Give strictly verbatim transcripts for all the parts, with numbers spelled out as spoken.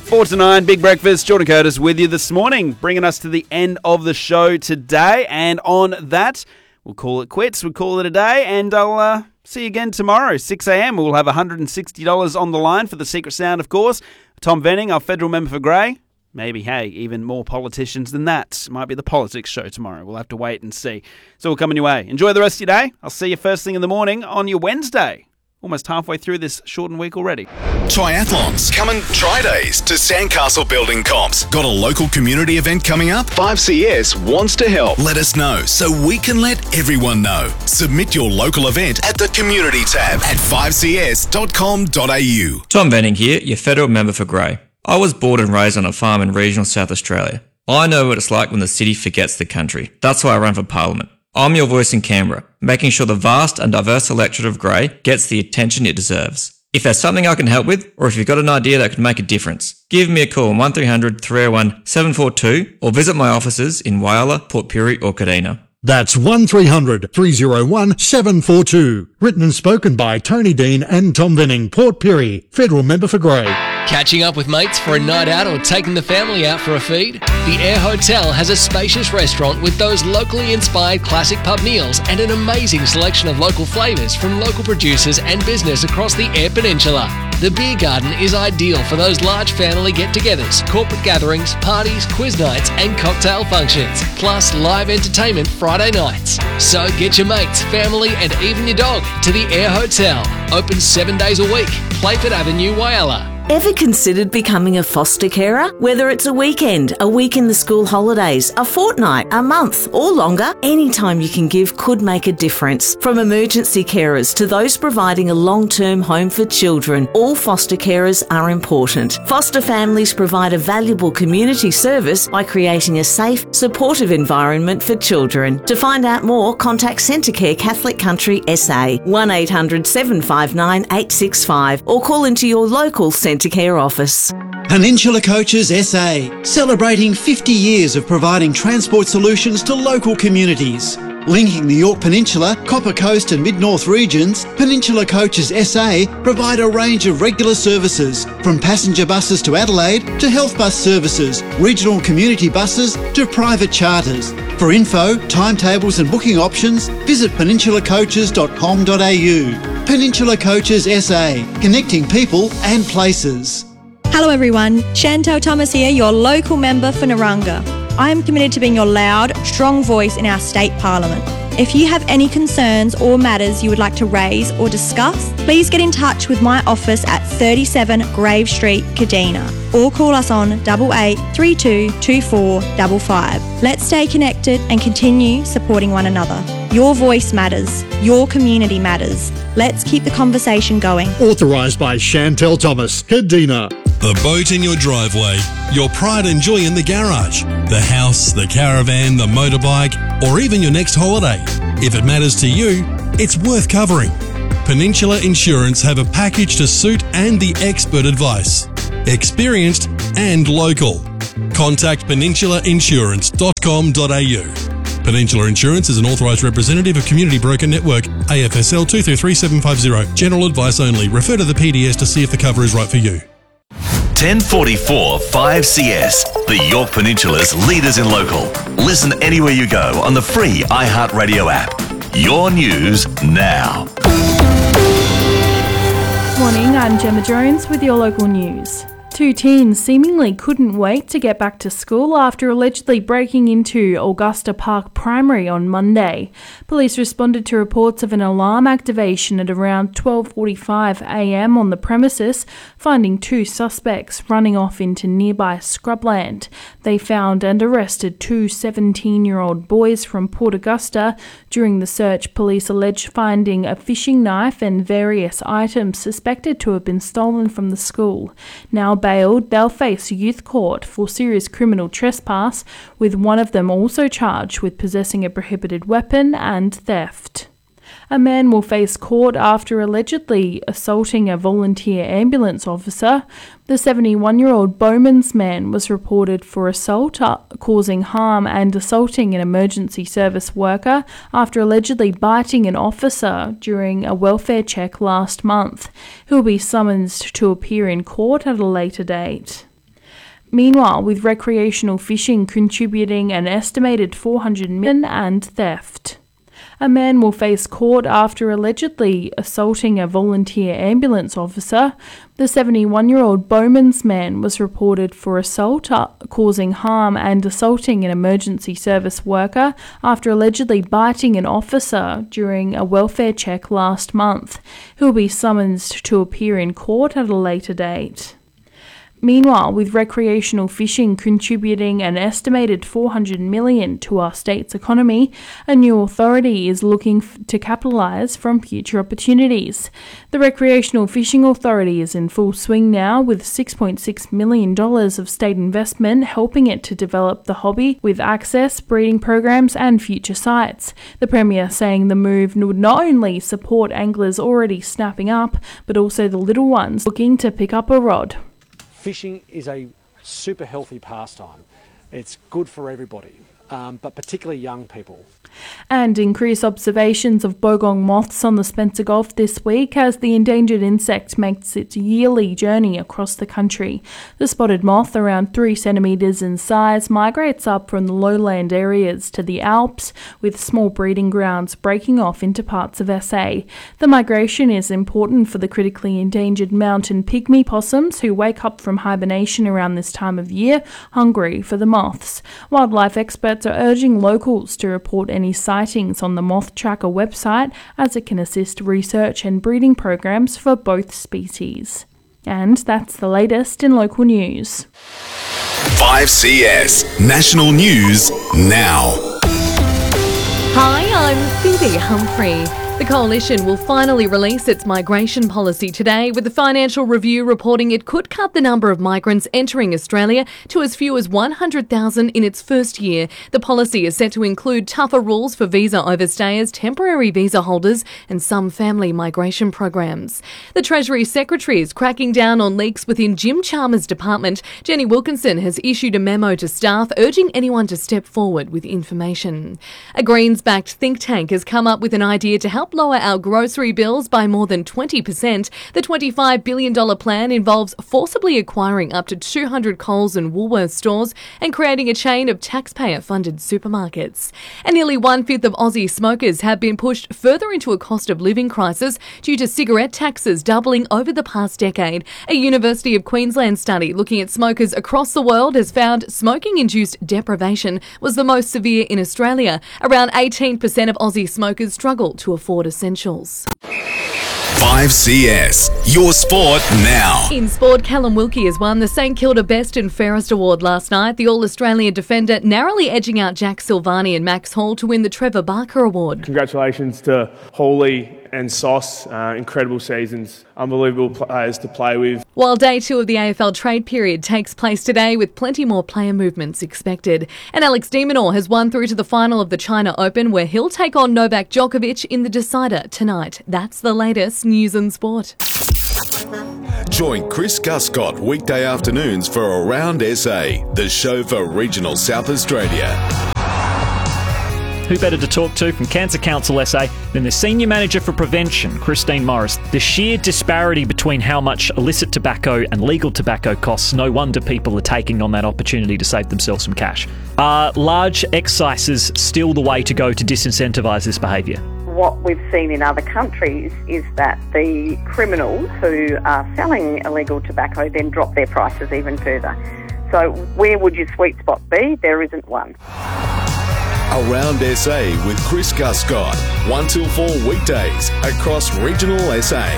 Four to nine, Big Breakfast. Jordan Curtis with you this morning, bringing us to the end of the show today. And on that, we'll call it quits. We'll call it a day, and I'll uh, see you again tomorrow, six a.m. We'll have one hundred sixty dollars on the line for the secret sound, of course. Tom Venning, our federal member for Grey. Maybe, hey, even more politicians than that. Might be the politics show tomorrow. We'll have to wait and see. It's all coming your way. Enjoy the rest of your day. I'll see you first thing in the morning on your Wednesday. Almost halfway through this shortened week already. Triathlons. Coming Tri Days to Sandcastle Building Comps. Got a local community event coming up? five C S wants to help. Let us know so we can let everyone know. Submit your local event at the community tab at five c s dot com dot a u. Tom Venning here, your federal member for Grey. I was born and raised on a farm in regional South Australia. I know what it's like when the city forgets the country. That's why I run for Parliament. I'm your voice in Canberra, making sure the vast and diverse electorate of Grey gets the attention it deserves. If there's something I can help with, or if you've got an idea that could make a difference, give me a call on one three hundred, three oh one, seven four two or visit my offices in Whyalla, Port Pirie or Kadina. That's one three hundred, three oh one, seven four two. Written and spoken by Tony Dean and Tom Venning, Port Pirie, federal member for Grey. Catching up with mates for a night out or taking the family out for a feed? The Air Hotel has a spacious restaurant with those locally inspired classic pub meals and an amazing selection of local flavours from local producers and business across the Eyre Peninsula. The beer garden is ideal for those large family get-togethers, corporate gatherings, parties, quiz nights and cocktail functions, plus live entertainment Friday nights. So get your mates, family and even your dog to the Air Hotel. Open seven days a week. Playford Avenue, Whyalla. Ever considered becoming a foster carer? Whether it's a weekend, a week in the school holidays, a fortnight, a month, or longer, any time you can give could make a difference. From emergency carers to those providing a long-term home for children, all foster carers are important. Foster families provide a valuable community service by creating a safe, supportive environment for children. To find out more, contact Centrecare Catholic Country S A, one eight hundred, seven five nine, eight six five, or call into your local Centrecare Care office. Peninsula Coaches S A, celebrating fifty years of providing transport solutions to local communities. Linking the Yorke Peninsula, Copper Coast and Mid-North regions, Peninsula Coaches S A provide a range of regular services, from passenger buses to Adelaide to health bus services, regional community buses to private charters. For info, timetables and booking options, visit peninsula coaches dot com dot a u. Peninsula Coaches S A, connecting people and places. Hello everyone, Chantel Thomas here, your local member for Naranga. I am committed to being your loud, strong voice in our state parliament. If you have any concerns or matters you would like to raise or discuss, please get in touch with my office at thirty-seven Grave Street, Kadina, or call us on eight eight, three two two four five five. Let's stay connected and continue supporting one another. Your voice matters. Your community matters. Let's keep the conversation going. Authorised by Chantel Thomas, Kadina. The boat in your driveway, your pride and joy in the garage, the house, the caravan, the motorbike, or even your next holiday. If it matters to you, it's worth covering. Peninsula Insurance have a package to suit and the expert advice. Experienced and local. Contact peninsula insurance dot com dot a u. Peninsula Insurance is an authorised representative of Community Broker Network, A F S L two three three seven five zero. General advice only. Refer to the P D S to see if the cover is right for you. ten forty-four five C S, the Yorke Peninsula's leaders in local. Listen anywhere you go on the free iHeartRadio app. Your news now. Morning, I'm Gemma Jones with your local news. Two teens seemingly couldn't wait to get back to school after allegedly breaking into Augusta Park Primary on Monday. Police responded to reports of an alarm activation at around twelve forty-five a m on the premises, finding two suspects running off into nearby scrubland. They found and arrested two seventeen-year-old boys from Port Augusta. During the search, police alleged finding a fishing knife and various items suspected to have been stolen from the school. Now bailed, they'll face youth court for serious criminal trespass, with one of them also charged with possessing a prohibited weapon and theft. A man will face court after allegedly assaulting a volunteer ambulance officer. The seventy-one-year-old Bowman's man was reported for assault, uh, causing harm and assaulting an emergency service worker after allegedly biting an officer during a welfare check last month. He'll be summoned to appear in court at a later date. Meanwhile, with recreational fishing contributing an estimated four hundred million dollars and theft. A man will face court after allegedly assaulting a volunteer ambulance officer. The seventy-one-year-old Bowmans man was reported for assault, uh, causing harm and assaulting an emergency service worker after allegedly biting an officer during a welfare check last month. He will be summoned to appear in court at a later date. Meanwhile, with recreational fishing contributing an estimated four hundred million dollars to our state's economy, a new authority is looking f- to capitalise from future opportunities. The Recreational Fishing Authority is in full swing now, with six point six million dollars of state investment helping it to develop the hobby with access, breeding programs and future sites. The Premier saying the move would not only support anglers already snapping up, but also the little ones looking to pick up a rod. Fishing is a super healthy pastime. It's good for everybody, um, but particularly young people. And increased observations of bogong moths on the Spencer Gulf this week as the endangered insect makes its yearly journey across the country. The spotted moth, around three centimetres in size, migrates up from the lowland areas to the Alps, with small breeding grounds breaking off into parts of S A. The migration is important for the critically endangered mountain pygmy possums who wake up from hibernation around this time of year, hungry for the moths. Wildlife experts are urging locals to report any sightings on the Moth Tracker website, as it can assist research and breeding programs for both species. And that's the latest in local news. five C S National News Now. Hi, I'm Phoebe Humphrey. The Coalition will finally release its migration policy today, with the Financial Review reporting it could cut the number of migrants entering Australia to as few as one hundred thousand in its first year. The policy is set to include tougher rules for visa overstayers, temporary visa holders and some family migration programs. The Treasury Secretary is cracking down on leaks within Jim Chalmers' department. Jenny Wilkinson has issued a memo to staff urging anyone to step forward with information. A Greens-backed think tank has come up with an idea to help lower our grocery bills by more than twenty percent. The twenty-five billion dollars plan involves forcibly acquiring up to two hundred Coles and Woolworths stores and creating a chain of taxpayer-funded supermarkets. And nearly one-fifth of Aussie smokers have been pushed further into a cost of living crisis due to cigarette taxes doubling over the past decade. A University of Queensland study looking at smokers across the world has found smoking-induced deprivation was the most severe in Australia. Around eighteen percent of Aussie smokers struggle to afford essentials. five C S, your sport now. In sport, Callum Wilkie has won the St Kilda Best and Fairest Award last night. The All-Australian defender narrowly edging out Jack Silvani and Max Hall to win the Trevor Barker Award. Congratulations to Hawley and Sauce. Uh, incredible seasons, unbelievable players to play with. While day two of the A F L trade period takes place today, with plenty more player movements expected. And Alex de Minaur has won through to the final of the China Open, where he'll take on Novak Djokovic in the decider tonight. That's the latest news and sport. Join Chris Guscott weekday afternoons for Around S A, the show for regional South Australia. Who better to talk to from Cancer Council S A than the Senior Manager for Prevention, Christine Morris? The sheer disparity between how much illicit tobacco and legal tobacco costs, no wonder people are taking on that opportunity to save themselves some cash. Are large excises still the way to go to disincentivise this behaviour? What we've seen in other countries is that the criminals who are selling illegal tobacco then drop their prices even further. So where would your sweet spot be? There isn't one. Around S A with Chris Guscott, one till four weekdays across regional S A.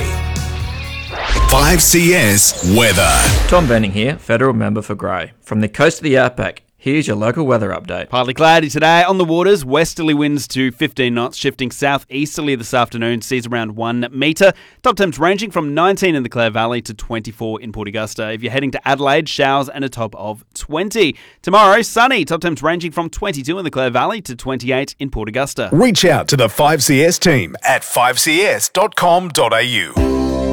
five C S weather. Tom Benning here, Federal Member for Grey. From the coast of the outback, here's your local weather update. Partly cloudy today on the waters. Westerly winds to fifteen knots, shifting southeasterly this afternoon. Seas around one metre. Top temps ranging from nineteen in the Clare Valley to twenty-four in Port Augusta. If you're heading to Adelaide, showers and a top of twenty. Tomorrow, sunny. Top temps ranging from twenty-two in the Clare Valley to twenty-eight in Port Augusta. Reach out to the five C S team at five c s dot com dot a u.